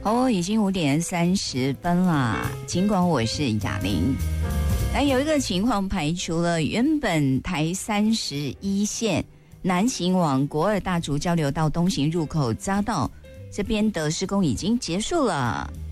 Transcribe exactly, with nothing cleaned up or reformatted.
哦，已经五点三十分了。尽管我是雅玲，但有一个情况排除了，原本台三十一线南行往国二大竹交流道东行入口匝道这边的施工已经结束了。